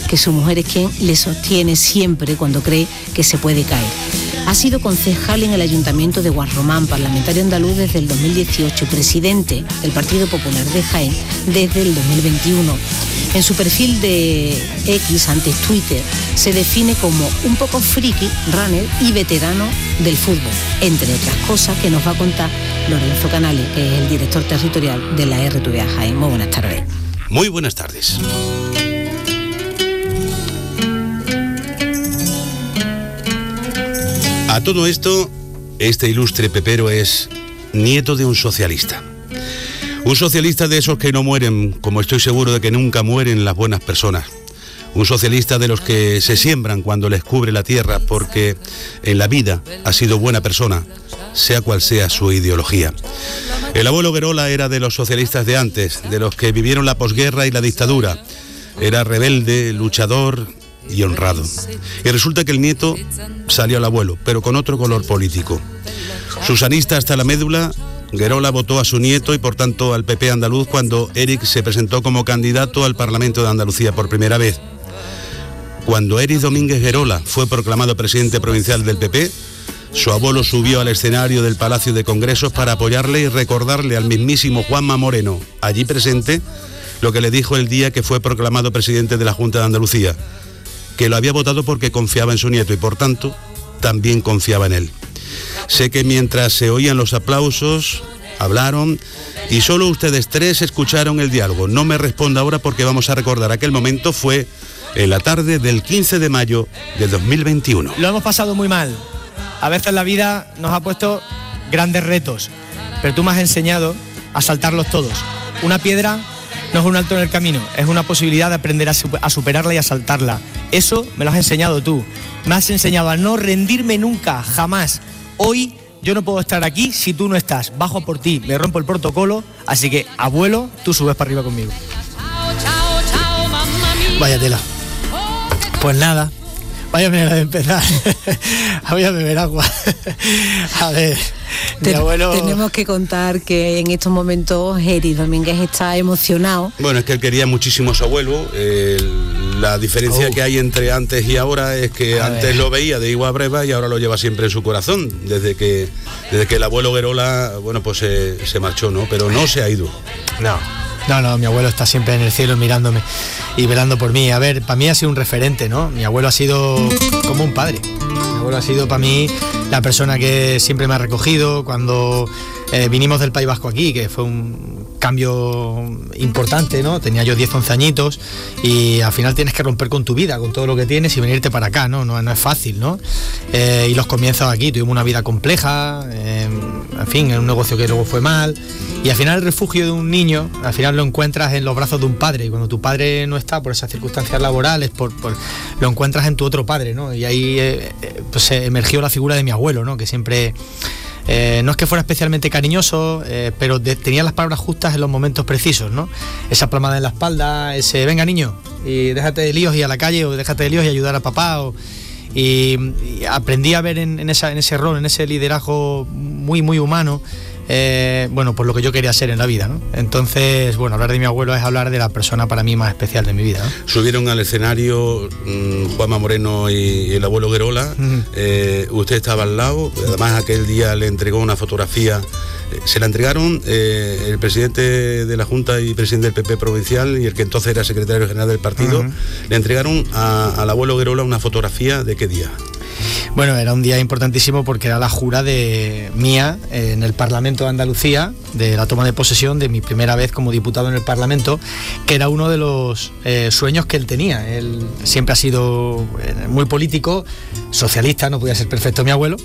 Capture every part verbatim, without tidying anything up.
que su mujer es quien le sostiene siempre cuando cree que se puede caer. Ha sido concejal en el Ayuntamiento de Guarromán, parlamentario andaluz desde el dos mil dieciocho y presidente del Partido Popular de Jaén desde el dos mil veintiuno. En su perfil de X, antes Twitter, se define como un poco friki, runner y veterano del fútbol, entre otras cosas que nos va a contar Lorenzo Canales, que es el director territorial de la R T V A Jaén. Muy buenas tardes. Muy buenas tardes. A todo esto, este ilustre pepero es nieto de un socialista. Un socialista de esos que no mueren, como estoy seguro de que nunca mueren las buenas personas. Un socialista de los que se siembran cuando les cubre la tierra, porque en la vida ha sido buena persona, sea cual sea su ideología. El abuelo Guerola era de los socialistas de antes, de los que vivieron la posguerra y la dictadura. Era rebelde, luchador y honrado. Y resulta que el nieto salió al abuelo, pero con otro color político. Susanista hasta la médula, Guerola votó a su nieto y por tanto al P P andaluz cuando Eric se presentó como candidato al Parlamento de Andalucía por primera vez. Cuando Eric Domínguez Guerola fue proclamado presidente provincial del P P, su abuelo subió al escenario del Palacio de Congresos para apoyarle y recordarle al mismísimo Juanma Moreno, allí presente, lo que le dijo el día que fue proclamado presidente de la Junta de Andalucía, que lo había votado porque confiaba en su nieto y por tanto también confiaba en él. Sé que mientras se oían los aplausos, hablaron y solo ustedes tres escucharon el diálogo. No me responda ahora porque vamos a recordar aquel momento. Fue en la tarde del quince de mayo de dos mil veintiuno. Lo hemos pasado muy mal. A veces la vida nos ha puesto grandes retos, pero tú me has enseñado a saltarlos todos. Una piedra no es un alto en el camino, es una posibilidad de aprender a, super, a superarla y a saltarla. Eso me lo has enseñado tú. Me has enseñado a no rendirme nunca, jamás. Hoy yo no puedo estar aquí si tú no estás. Bajo por ti, me rompo el protocolo, así que, abuelo, tú subes para arriba conmigo. Vaya tela. Pues nada, vaya manera de empezar. Voy a beber agua. A ver, mi Ten, abuelo... Tenemos que contar que en estos momentos Eric Domínguez está emocionado. Bueno, es que él quería muchísimo a su abuelo. Eh, la diferencia oh. que hay entre antes y ahora es que a antes ver. lo veía de igual breva y ahora lo lleva siempre en su corazón. Desde que desde que el abuelo Guerola, bueno, pues eh, se marchó, ¿no? Pero no se ha ido. No. No, no, mi abuelo está siempre en el cielo mirándome y velando por mí. A ver, para mí ha sido un referente, ¿no? Mi abuelo ha sido como un padre. Mi abuelo ha sido para mí la persona que siempre me ha recogido cuando eh, vinimos del País Vasco aquí, que fue un cambio importante, ¿no? Tenía yo diez, once añitos y al final tienes que romper con tu vida, con todo lo que tienes y venirte para acá, ¿no? No, no es fácil, ¿no? Eh, y los comienzos aquí, tuvimos una vida compleja, eh, en fin, en un negocio que luego fue mal. Y al final el refugio de un niño, al final lo encuentras en los brazos de un padre. Y cuando tu padre no está por esas circunstancias laborales, por, por, lo encuentras en tu otro padre, ¿no? Y ahí eh, pues emergió la figura de mi abuelo, ¿no? Que siempre, eh, no es que fuera especialmente cariñoso, eh, pero de, tenía las palabras justas en los momentos precisos, ¿no? Esa palmada en la espalda, ese venga niño, y déjate de líos y a la calle, o déjate de líos y ayudar a papá, o... Y, y aprendí a ver en, en, esa, en ese rol, en ese liderazgo muy, muy humano, Eh, bueno, pues lo que yo quería ser en la vida, ¿no? Entonces, bueno, hablar de mi abuelo es hablar de la persona para mí más especial de mi vida, ¿no? Subieron al escenario mmm, Juanma Moreno y, y el abuelo Guerola. Uh-huh. eh, usted estaba al lado, además aquel día le entregó una fotografía. Eh, se la entregaron eh, el presidente de la Junta y presidente del P P provincial y el que entonces era secretario general del partido. Uh-huh. Le entregaron a, al abuelo Guerola una fotografía. ¿De qué día? Bueno, era un día importantísimo porque era la jura de mía en el Parlamento de Andalucía, de la toma de posesión de mi primera vez como diputado en el Parlamento, que era uno de los eh, sueños que él tenía. Él siempre ha sido eh, muy político, socialista, no podía ser perfecto mi abuelo,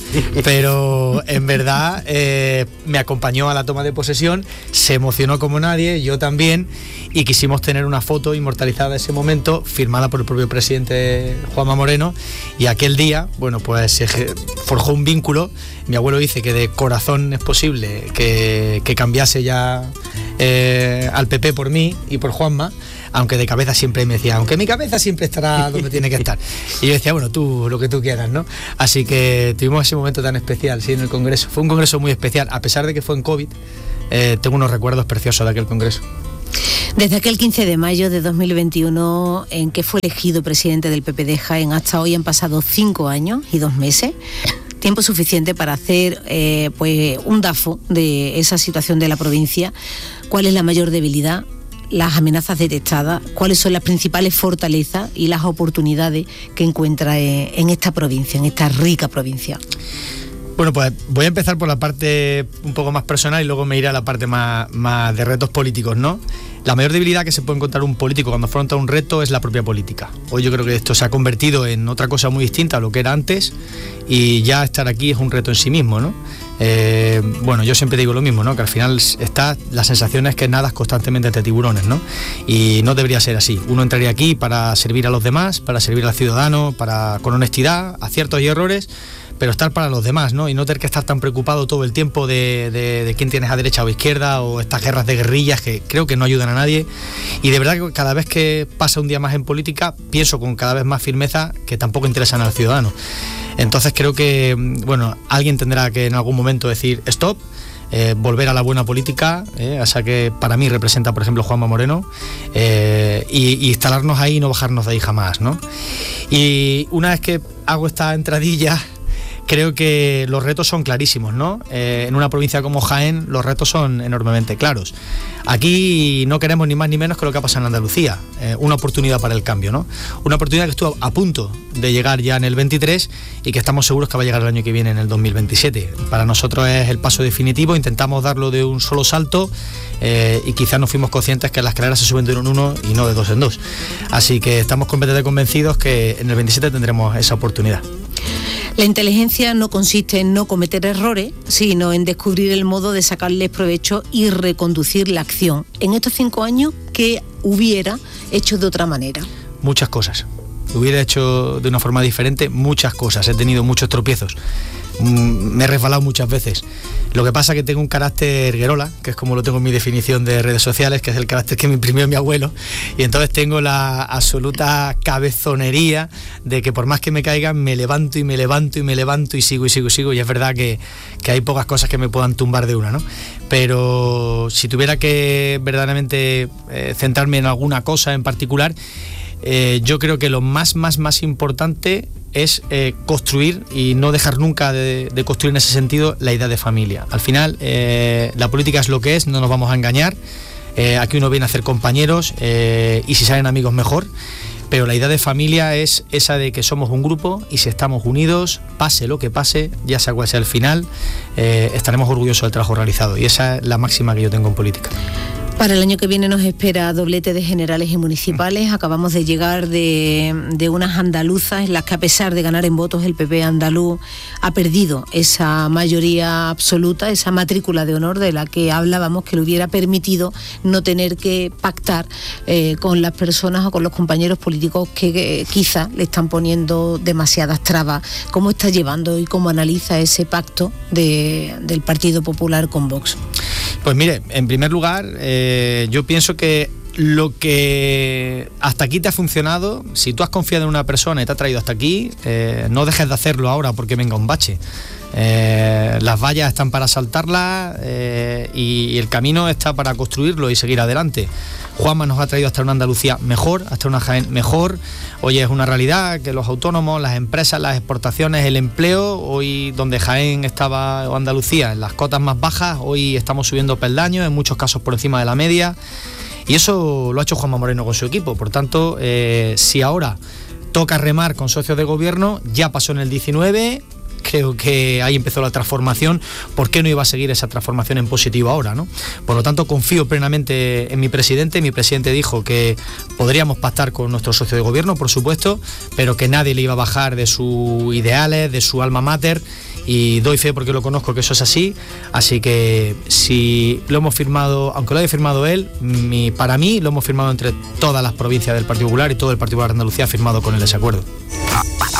pero en verdad eh, me acompañó a la toma de posesión, se emocionó como nadie, yo también, y quisimos tener una foto inmortalizada de ese momento, firmada por el propio presidente Juanma Moreno, y aquel día, bueno, pues se forjó un vínculo. Mi abuelo dice que de corazón es posible que, que cambiase ya eh, al P P por mí y por Juanma, aunque de cabeza siempre me decía, aunque mi cabeza siempre estará donde tiene que estar. Y yo decía, bueno, tú, lo que tú quieras, ¿no? Así que tuvimos ese momento tan especial, sí, en el Congreso. Fue un Congreso muy especial, a pesar de que fue en COVID, eh, tengo unos recuerdos preciosos de aquel Congreso. Desde aquel quince de mayo de dos mil veintiuno en que fue elegido presidente del P P de Jaén hasta hoy han pasado cinco años y dos meses. Tiempo suficiente para hacer eh, pues un dafo de esa situación de la provincia. ¿Cuál es la mayor debilidad? Las amenazas detectadas, cuáles son las principales fortalezas y las oportunidades que encuentra en, en esta provincia, en esta rica provincia. Bueno, pues voy a empezar por la parte un poco más personal y luego me iré a la parte más, más de retos políticos, ¿no? La mayor debilidad que se puede encontrar un político cuando afronta un reto es la propia política. Hoy yo creo que esto se ha convertido en otra cosa muy distinta a lo que era antes y ya estar aquí es un reto en sí mismo, ¿no? Eh, bueno, yo siempre digo lo mismo, ¿no? Que al final está la sensación es que nadas constantemente entre tiburones, ¿no? Y no debería ser así. Uno entraría aquí para servir a los demás, para servir al ciudadano, para con honestidad, aciertos y errores, pero estar para los demás, ¿no? Y no tener que estar tan preocupado todo el tiempo de, de, de quién tienes a derecha o izquierda o estas guerras de guerrillas que creo que no ayudan a nadie. Y de verdad que cada vez que pasa un día más en política, pienso con cada vez más firmeza que tampoco interesan al ciudadano. Entonces creo que, bueno, alguien tendrá que en algún momento decir stop, eh, volver a la buena política, eh, o sea que para mí representa, por ejemplo, Juanma Moreno, eh, y, y instalarnos ahí y no bajarnos de ahí jamás, ¿no? Y una vez que hago esta entradilla, creo que los retos son clarísimos, ¿no? Eh, en una provincia como Jaén los retos son enormemente claros. Aquí no queremos ni más ni menos que lo que ha pasado en Andalucía, eh, una oportunidad para el cambio, ¿no? Una oportunidad que estuvo a punto de llegar ya en el veintitrés y que estamos seguros que va a llegar el año que viene, en el dos mil veintisiete. Para nosotros es el paso definitivo, intentamos darlo de un solo salto eh, y quizás no fuimos conscientes que las escaleras se suben de uno en uno y no de dos en dos. Así que estamos completamente convencidos que en el veintisiete tendremos esa oportunidad. La inteligencia no consiste en no cometer errores, sino en descubrir el modo de sacarles provecho y reconducir la acción. En estos cinco años, ¿qué hubiera hecho de otra manera? Muchas cosas. Hubiera hecho de una forma diferente muchas cosas. He tenido muchos tropiezos. Me he resbalado muchas veces. Lo que pasa es que tengo un carácter guerola, que es como lo tengo en mi definición de redes sociales, que es el carácter que me imprimió mi abuelo, y entonces tengo la absoluta cabezonería de que por más que me caigan, me levanto y me levanto y me levanto y sigo y sigo y sigo, y es verdad que, que hay pocas cosas que me puedan tumbar de una, ¿no? Pero si tuviera que verdaderamente eh, centrarme en alguna cosa en particular, eh, yo creo que lo más, más, más importante es eh, construir y no dejar nunca de, de construir en ese sentido la idea de familia. Al final, eh, la política es lo que es, no nos vamos a engañar. Eh, aquí uno viene a hacer compañeros eh, y si salen amigos mejor, pero la idea de familia es esa de que somos un grupo y si estamos unidos, pase lo que pase, ya sea cual sea el final, eh, estaremos orgullosos del trabajo realizado y esa es la máxima que yo tengo en política. Para el año que viene nos espera doblete de generales y municipales. Acabamos de llegar de, de unas andaluzas en las que, a pesar de ganar en votos, el P P andaluz ha perdido esa mayoría absoluta, esa matrícula de honor de la que hablábamos, que le hubiera permitido no tener que pactar eh, con las personas o con los compañeros políticos que eh, quizá le están poniendo demasiadas trabas. ¿Cómo está llevando y cómo analiza ese pacto de, del Partido Popular con Vox? Pues mire, en primer lugar, eh, yo pienso que lo que hasta aquí te ha funcionado, si tú has confiado en una persona y te ha traído hasta aquí, eh, no dejes de hacerlo ahora porque venga un bache. Eh, las vallas están para saltarlas eh, y, y el camino está para construirlo y seguir adelante. Juanma nos ha traído hasta una Andalucía mejor, hasta una Jaén mejor. Hoy es una realidad que los autónomos, las empresas, las exportaciones, el empleo, hoy donde Jaén estaba o Andalucía en las cotas más bajas, hoy estamos subiendo peldaños, en muchos casos por encima de la media. Y eso lo ha hecho Juanma Moreno con su equipo. Por tanto, eh, si ahora toca remar con socios de gobierno, ya pasó en el diecinueve, creo que ahí empezó la transformación. ¿Por qué no iba a seguir esa transformación en positivo ahora, ¿no? Por lo tanto, confío plenamente en mi presidente. Mi presidente dijo que podríamos pactar con nuestro socio de gobierno, por supuesto, pero que nadie le iba a bajar de sus ideales, de su alma mater, y doy fe porque lo conozco que eso es así. Así que si lo hemos firmado, aunque lo haya firmado él, mi, para mí lo hemos firmado entre todas las provincias del Partido Popular y todo el Partido Popular de Andalucía ha firmado con él ese acuerdo.